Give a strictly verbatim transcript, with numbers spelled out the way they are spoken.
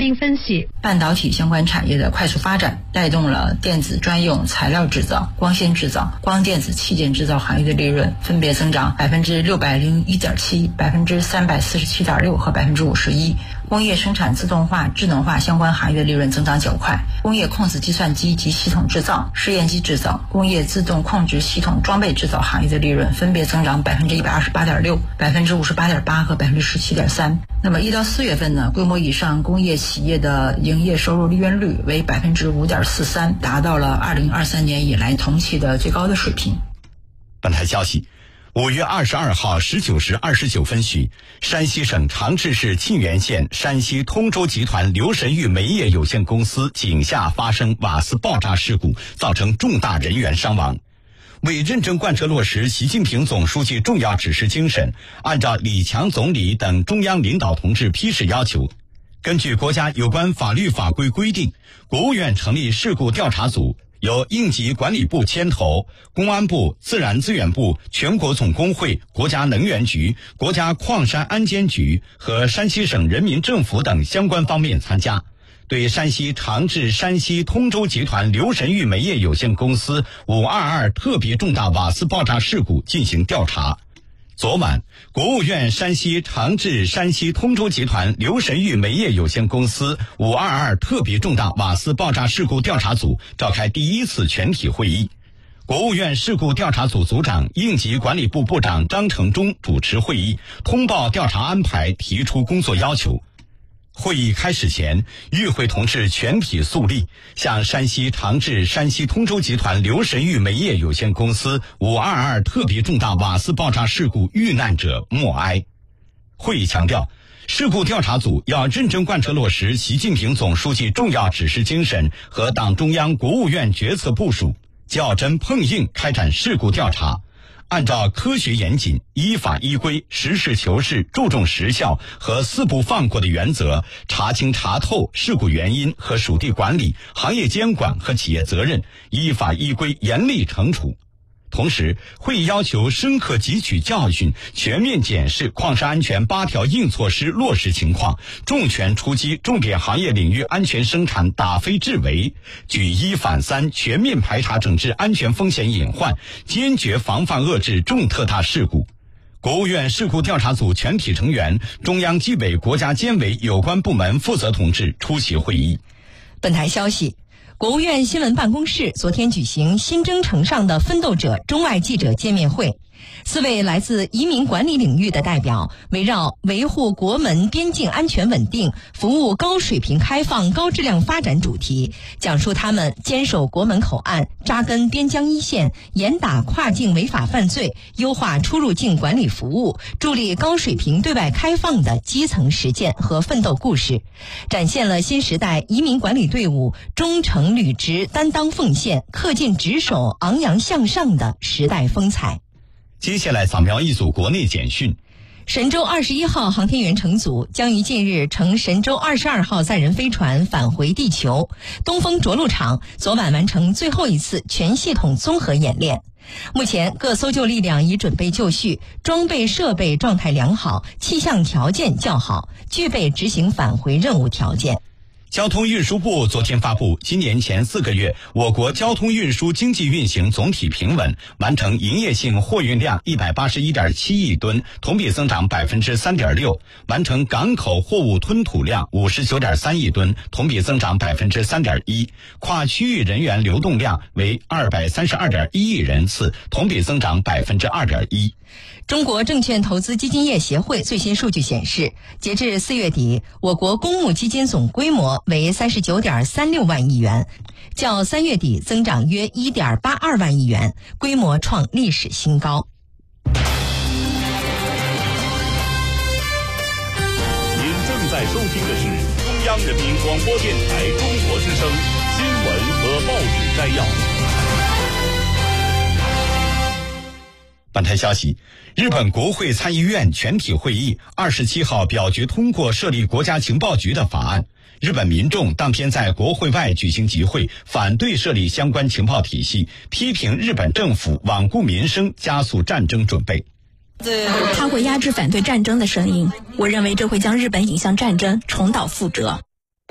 并分析。 半导体相关产业的快速发展，带动了电子专用材料制造、光纤制造、光电子器件制造行业的利润分别增长百分之六百零一点七、百分之三百四十七点六和百分之五十一。工业生产自动化、智能化相关行业的利润增长较快。工业控制计算机及系统制造、试验机制造、工业自动控制系统装备制造行业的利润分别增长百分之一百二十八点六、百分之五十八点八和百分之十七点三。那么一到四月份呢，规模以上工业企业的营业收入利润率为百分之五点四三，达到了二零二三年以来同期的最高的水平。 本台消息。五月二十二号十九时二十九分许，山西省长治市沁源县山西通州集团刘神玉煤业有限公司井下发生瓦斯爆炸事故，造成重大人员伤亡。为认真贯彻落实习近平总书记重要指示精神，按照李强总理等中央领导同志批示要求，根据国家有关法律法规规定，国务院成立事故调查组，由应急管理部牵头，公安部、自然资源部、全国总工会、国家能源局、国家矿山安监局和山西省人民政府等相关方面参加，对山西长治山西通州集团刘神玉煤业有限公司五二二特别重大瓦斯爆炸事故进行调查。昨晚，国务院山西长治山西通州集团刘神玉煤业有限公司五二二特别重大瓦斯爆炸事故调查组召开第一次全体会议。国务院事故调查组组长、应急管理部部长张成忠主持会议，通报调查安排，提出工作要求。会议开始前，与会同志全体肃立，向山西长治山西通州集团刘神玉煤业有限公司五二二特别重大瓦斯爆炸事故遇难者默哀。会议强调，事故调查组要认真贯彻落实习近平总书记重要指示精神和党中央、国务院决策部署，较真碰硬开展事故调查，按照科学严谨、依法依规、实事求是、注重实效和四不放过的原则，查清查透事故原因和属地管理、行业监管和企业责任，依法依规严厉惩处。同时，会议要求深刻汲取教训，全面检视矿山安全八条硬措施落实情况，重拳出击重点行业领域安全生产打非治围，举一反三，全面排查整治安全风险隐患，坚决防范遏制重特大事故。国务院事故调查组全体成员、中央纪委国家监委有关部门负责同志出席会议。 本台消息，国务院新闻办公室昨天举行新征程上的奋斗者中外记者见面会。四位来自移民管理领域的代表，围绕维护国门边境安全稳定、服务高水平开放高质量发展主题，讲述他们坚守国门口岸、扎根边疆一线、严打跨境违法犯罪、优化出入境管理服务、助力高水平对外开放的基层实践和奋斗故事，展现了新时代移民管理队伍忠诚履职、担当奉献、恪尽职守、昂扬向上的时代风采。 接下来扫描一组国内简讯。 神舟二十一号航天员乘组将于近日乘神舟二十二号载人飞船返回地球。东风着陆场昨晚完成最后一次全系统综合演练。目前各搜救力量已准备就绪，装备设备状态良好，气象条件较好，具备执行返回任务条件。 交通运输部昨天发布，今年前四个月，我国交通运输经济运行总体平稳，完成营业性货运量一百八十一点七亿吨，同比增长百分之三点六；完成港口货物吞吐量五十九点三亿吨，同比增长百分之三点一；跨区域人员流动量为二百三十二点一亿人次，同比增长百分之二点一。 中国证券投资基金业协会最新数据显示，截至四月底，我国公募基金总规模为三十九点三六万亿元，较三月底增长约一点八二万亿元，规模创历史新高。 您正在收听的是中央人民广播电台中国之声新闻和报纸摘要。 本台消息，日本国会参议院全体会议二十七号表决通过设立国家情报局的法案。日本民众当天在国会外举行集会，反对设立相关情报体系，批评日本政府罔顾民生，加速战争准备。 他会压制反对战争的声音，我认为这会将日本引向战争，重蹈覆辙。